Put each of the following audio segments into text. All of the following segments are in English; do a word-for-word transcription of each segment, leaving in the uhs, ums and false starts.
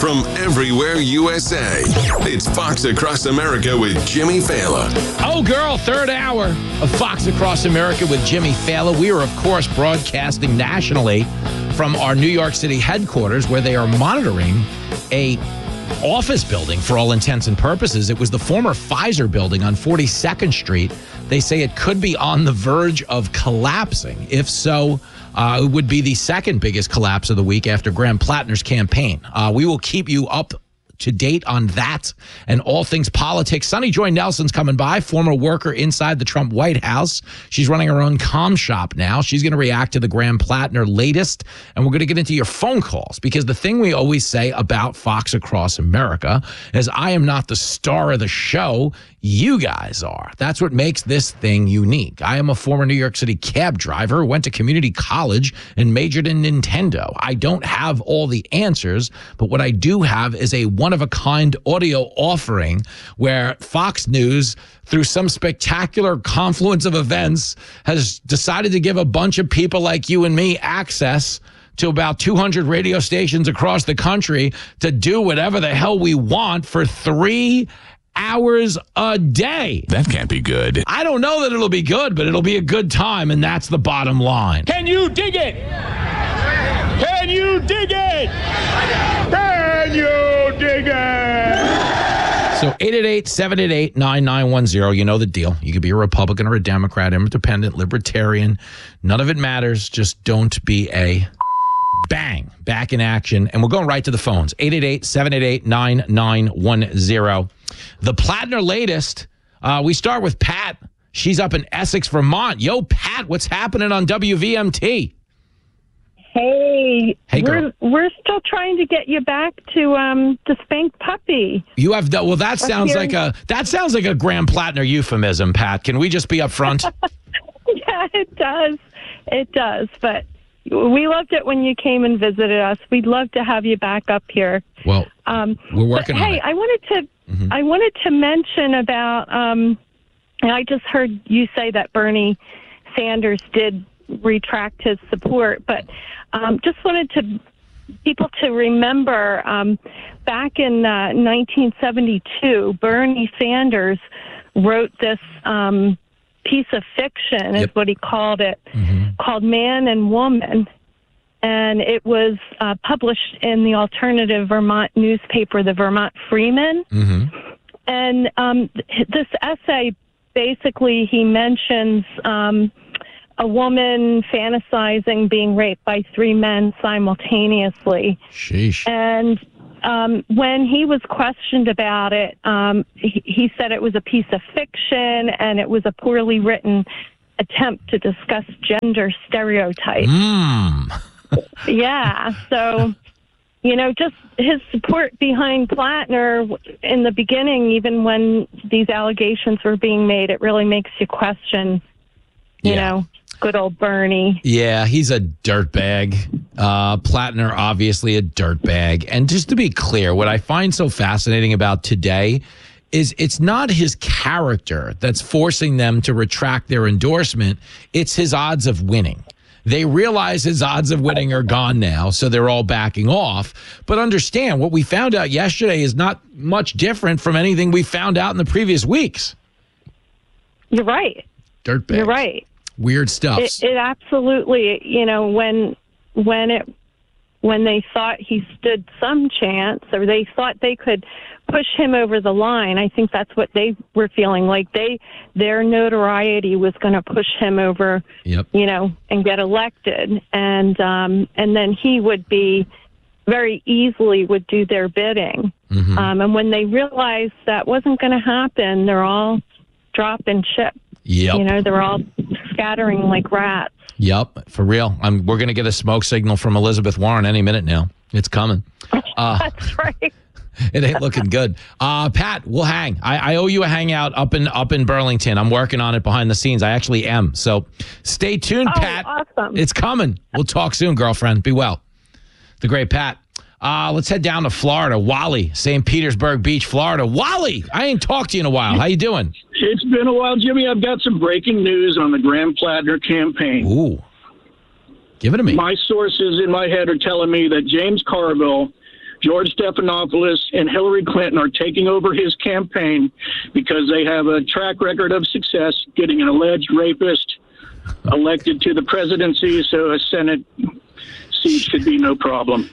from everywhere U S A. It's Fox Across America with Jimmy Fallon. Oh, girl, third hour of Fox Across America with Jimmy Fallon. We are, of course, broadcasting nationally from our New York City headquarters, where they are monitoring a office building for all intents and purposes. It was the former Pfizer building on forty-second Street. They say it could be on the verge of collapsing. If so, uh, it would be the second biggest collapse of the week after Graham Plattner's campaign. Uh, we will keep you up to date on that and all things politics. Sunny Joy Nelson's coming by, former worker inside the Trump White House. She's running her own comm shop now. She's going to react to the Graham Plattner latest, and we're going to get into your phone calls, because the thing we always say about Fox Across America is I am not the star of the show. You guys are. That's what makes this thing unique. I am a former New York City cab driver, went to community college, and majored in Nintendo. I don't have all the answers, but what I do have is a one-of-a-kind audio offering where Fox News, through some spectacular confluence of events, has decided to give a bunch of people like you and me access to about two hundred radio stations across the country to do whatever the hell we want for three hours a day. That can't be good. I don't know that it'll be good, but it'll be a good time, and that's the bottom line. Can you dig it? Can you dig it? Can you dig it? So eight eight eight, seven eight eight, nine nine one zero. You know the deal. You could be a Republican or a Democrat, independent, libertarian. None of it matters. Just don't be a bang. Back in action. And we're going right to the phones. eight eight eight, seven eight eight, nine nine one zero. The Plattner latest. Uh, we start with Pat. She's up in Essex, Vermont. Yo, Pat, what's happening on W V M T? Hey, Hey, girl. we're we're still trying to get you back to um to spank puppy. You have the, well, that sounds like a that sounds like a Graham Plattner euphemism, Pat. Can we just be upfront? Yeah, it does. It does. But we loved it when you came and visited us. We'd love to have you back up here. Well, Um, we're working but, on hey, it. I wanted to Mhm. I wanted to mention about. Um, I just heard you say that Bernie Sanders did retract his support, but um, just wanted to people to remember um, back in uh, nineteen seventy-two, Bernie Sanders wrote this um, piece of fiction, Yep. is what he called it, Mhm. called Man and Woman. And it was uh, published in the alternative Vermont newspaper, the Vermont Freeman. Mhm. And um, th- this essay, basically, he mentions um, a woman fantasizing being raped by three men simultaneously. Sheesh. And um, when he was questioned about it, um, he, he said it was a piece of fiction and it was a poorly written attempt to discuss gender stereotypes. Mm. Yeah, so, you know, just his support behind Plattner in the beginning, even when these allegations were being made, it really makes you question, you Yeah. know, good old Bernie. Yeah, he's a dirtbag. Uh, Plattner, obviously a dirtbag. And just to be clear, what I find so fascinating about today is it's not his character that's forcing them to retract their endorsement. It's his odds of winning. They realize his odds of winning are gone now, so they're all backing off. But understand, what we found out yesterday is not much different from anything we found out in the previous weeks. You're right. Dirtbags. You're right. Weird stuff. It, it absolutely, you know, when when it when they thought he stood some chance, or they thought they could push him over the line, I think that's what they were feeling like. They their notoriety was going to push him over, Yep. you know, and get elected, and um, and then he would be very easily would do their bidding. Mhm. Um, and when they realized that wasn't going to happen, they're all dropping ship. Yep. You know, they're all scattering like rats. Yep, for real. I'm, we're going to get a smoke signal from Elizabeth Warren any minute now. It's coming. Uh, That's right. it ain't looking good. Uh, Pat, we'll hang. I, I owe you a hangout up in up in Burlington. I'm working on it behind the scenes. I actually am. So stay tuned, Oh, Pat. awesome. It's coming. We'll talk soon, girlfriend. Be well. The great Pat. Uh, let's head down to Florida. Wally, Saint Petersburg Beach, Florida. Wally, I ain't talked to you in a while. How you doing? It's been a while, Jimmy. I've got some breaking news on the Graham Plattner campaign. Ooh. Give it to me. My sources in my head are telling me that James Carville George Stephanopoulos and Hillary Clinton are taking over his campaign because they have a track record of success getting an alleged rapist elected to the presidency, so a Senate seat should be no problem.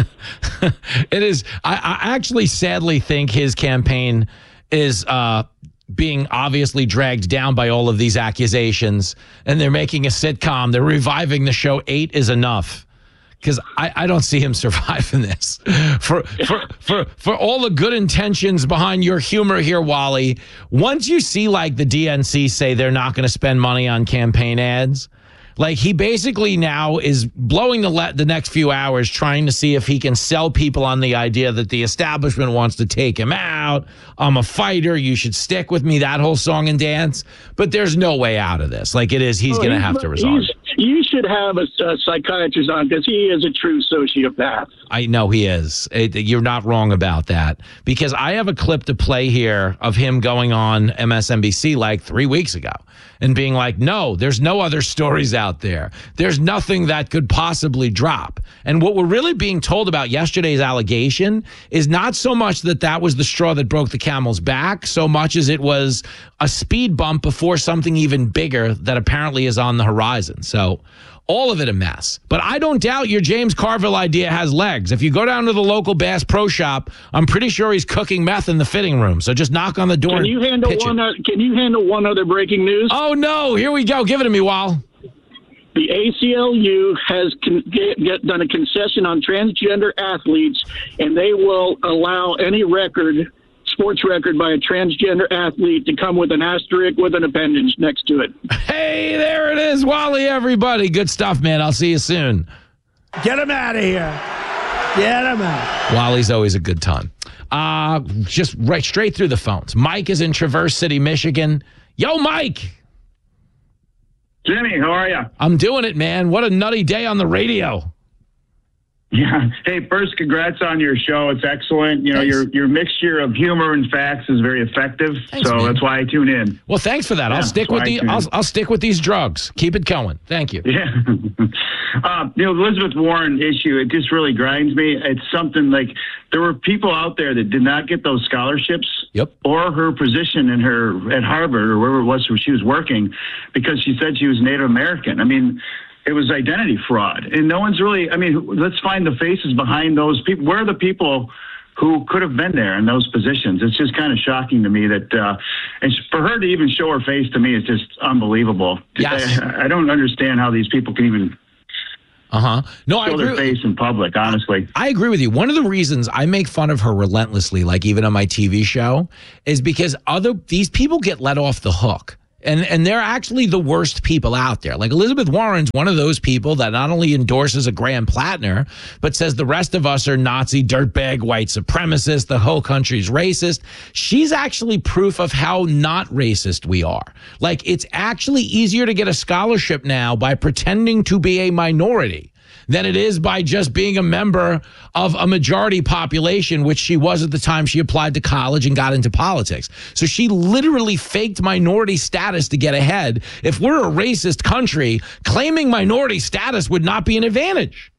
It is. I, I actually sadly think his campaign is uh, being obviously dragged down by all of these accusations, and they're making a sitcom. They're reviving the show Eight is Enough. Because I, I don't see him surviving this. For, for for for all the good intentions behind your humor here, Wally, once you see like the D N C say they're not going to spend money on campaign ads, like he basically now is blowing the le- the next few hours trying to see if he can sell people on the idea that the establishment wants to take him out. I'm a fighter. You should stick with me. That whole song and dance. But there's no way out of this. Like it is, he's oh, going to have to resign. You should have a, a psychiatrist on because he is a true sociopath. I know he is. It, you're not wrong about that. Because I have a clip to play here of him going on M S N B C like three weeks ago and being like, no, there's no other stories out there. There's nothing that could possibly drop. And what we're really being told about yesterday's allegation is not so much that that was the straw that broke the camel's back, so much as it was a speed bump before something even bigger that apparently is on the horizon. So all of it a mess. But I don't doubt your James Carville idea has legs. If you go down to the local Bass Pro Shop, I'm pretty sure he's cooking meth in the fitting room. So just knock on the door. Can you handle and pitch one? it. Uh, can you handle one other breaking news? Oh no! Here we go. Give it to me, Wal. The A C L U has con- get, get done a concession on transgender athletes, and they will allow any record, sports record by a transgender athlete to come with an asterisk with an appendage next to it. Hey, there it is, Wally, everybody. Good stuff, man. I'll see you soon. Get him out of here. Get him out. Wally's always a good time. Uh, just right straight through the phones. Mike is in Traverse City, Michigan. Yo, Mike. Jimmy, how are you? I'm doing it, man. What a nutty day on the radio. Yeah. Hey, first, congrats on your show. It's excellent. You know, Thanks. your your mixture of humor and facts is very effective. Thanks, so man. That's why I tune in. Well, thanks for that. Yeah, I'll stick that's with why the I tune I'll, in. I'll stick with these drugs. Keep it going. Thank you. Yeah. uh, you know, Elizabeth Warren issue, it just really grinds me. It's something like there were people out there that did not get those scholarships Yep. or her position in her at Harvard or wherever it was where she was working because she said she was Native American. I mean, it was identity fraud. And no one's really, I mean, let's find the faces behind those people. Where are the people who could have been there in those positions? It's just kind of shocking to me that, uh, and for her to even show her face to me is just unbelievable. Yes. I, I don't understand how these people can even Uh-huh. No, I show agree. their face in public, honestly. I agree with you. One of the reasons I make fun of her relentlessly, like even on my T V show, is because other these people get let off the hook. And and they're actually the worst people out there. Like Elizabeth Warren's one of those people that not only endorses a Graham Plattner, but says the rest of us are Nazi, dirtbag, white supremacists, the whole country's racist. She's actually proof of how not racist we are. Like it's actually easier to get a scholarship now by pretending to be a minority than it is by just being a member of a majority population, which she was at the time she applied to college and got into politics. So she literally faked minority status to get ahead. If we're a racist country, claiming minority status would not be an advantage.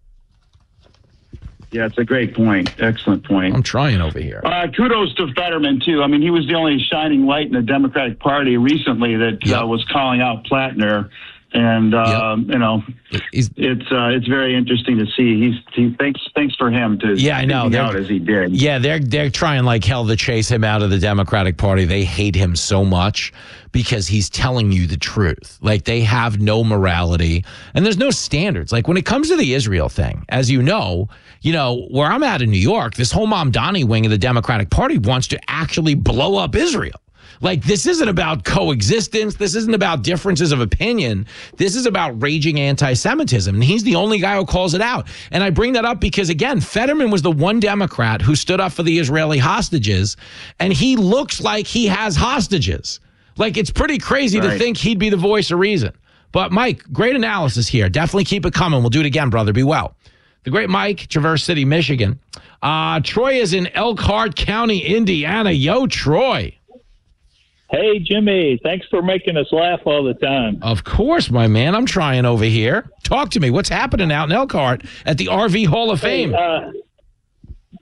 Yeah, it's a great point. Excellent point. I'm trying over here. Uh, kudos to Fetterman, too. I mean, he was the only shining light in the Democratic Party recently that Yep. uh, was calling out Plattner. And, uh, Yep. you know, He's, it's uh, it's very interesting to see. He's he thanks thanks for him to Yeah, I know. speaking They're- out as he did. Yeah, they're they're trying like hell to chase him out of the Democratic Party. They hate him so much because he's telling you the truth. Like they have no morality and there's no standards. Like when it comes to the Israel thing, as you know, you know, where I'm at in New York, this whole Mamdani wing of the Democratic Party wants to actually blow up Israel. Like, this isn't about coexistence. This isn't about differences of opinion. This is about raging anti-Semitism. And he's the only guy who calls it out. And I bring that up because, again, Fetterman was the one Democrat who stood up for the Israeli hostages. And he looks like he has hostages. Like, it's pretty crazy Right. to think he'd be the voice of reason. But, Mike, great analysis here. Definitely keep it coming. We'll do it again, brother. Be well. The great Mike, Traverse City, Michigan. Uh, Troy is in Elkhart County, Indiana. Yo, Troy. Hey, Jimmy, thanks for making us laugh all the time. Of course, my man. I'm trying over here. Talk to me. What's happening out in Elkhart at the R V Hall of Fame? Hey, uh,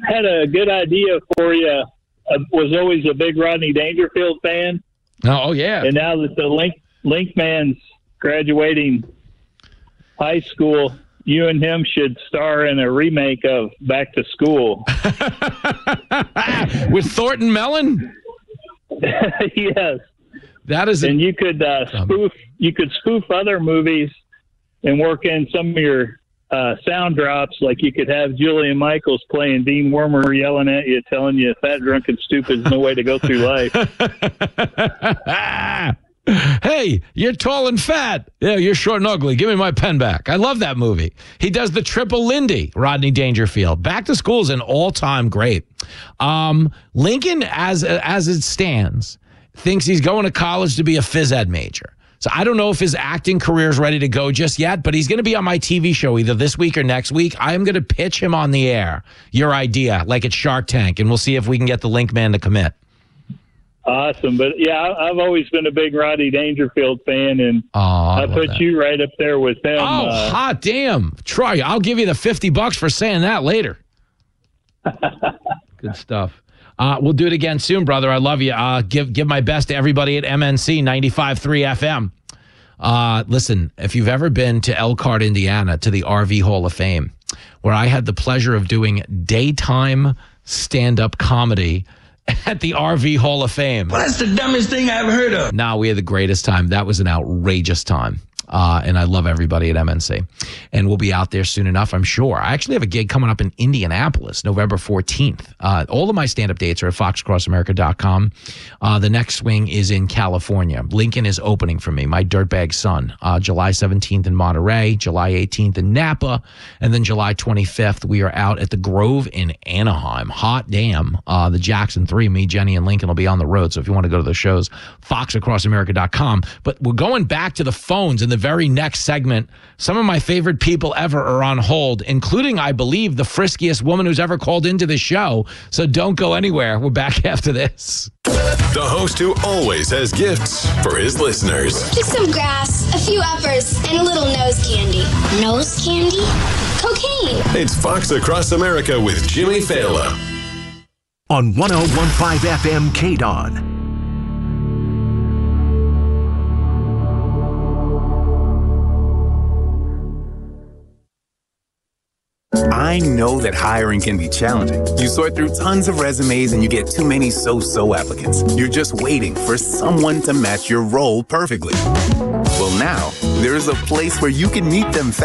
had a good idea for you. I was always a big Rodney Dangerfield fan. Oh, oh yeah. And now that the Link Link man's graduating high school, you and him should star in a remake of Back to School. With Thornton Mellon? Yes. That is, and you could uh, spoof. You could spoof other movies and work in some of your uh, sound drops. Like you could have Julian Michaels playing Dean Wormer, yelling at you, telling you fat, drunk, and stupid is no way to go through life. Hey, you're tall and fat. Yeah, you're short and ugly. Give me my pen back. I love that movie. He does the triple Lindy, Rodney Dangerfield. Back to School is an all-time great. Um, Lincoln, as as it stands, thinks he's going to college to be a phys ed major. So I don't know if his acting career is ready to go just yet, but he's going to be on my T V show either this week or next week. I am going to pitch him on the air, your idea, like it's Shark Tank, and we'll see if we can get the Link man to commit. Awesome. But, yeah, I've always been a big Rodney Dangerfield fan, and oh, I I put that. you right up there with him. Oh, uh, hot damn. Troy, I'll give you the fifty bucks for saying that later. Good stuff. Uh, we'll do it again soon, brother. I love you. Uh, give give my best to everybody at M N C ninety-five point three F M. Uh, listen, if you've ever been to Elkhart, Indiana, to the R V Hall of Fame, where I had the pleasure of doing daytime stand-up comedy at the R V Hall of Fame. Well, that's the dumbest thing I ever heard of. Nah, we had the greatest time. That was an outrageous time. Uh, and I love everybody at M N C. And we'll be out there soon enough, I'm sure. I actually have a gig coming up in Indianapolis, November fourteenth. Uh, all of my stand-up dates are at fox across america dot com. Uh, the next swing is in California. Lincoln is opening for me, my dirtbag son. Uh, July seventeenth in Monterey, July eighteenth in Napa, and then July twenty-fifth, we are out at the Grove in Anaheim. Hot damn. Uh, the Jackson three, me, Jenny, and Lincoln will be on the road. So if you want to go to the shows, fox across america dot com. But we're going back to the phones in the very next segment. Some of my favorite people ever are on hold, including, I believe, the friskiest woman who's ever called into the show. So don't go anywhere. We're back after this. The host who always has gifts for his listeners. Just some grass, a few uppers, and a little nose candy. Nose candy? Cocaine. It's Fox Across America with Jimmy Fallon. On one oh one point five F M K D O N. I know that hiring can be challenging. You sort through tons of resumes and you get too many so-so applicants. You're just waiting for someone to match your role perfectly. Well, now, there's a place where you can meet them fast.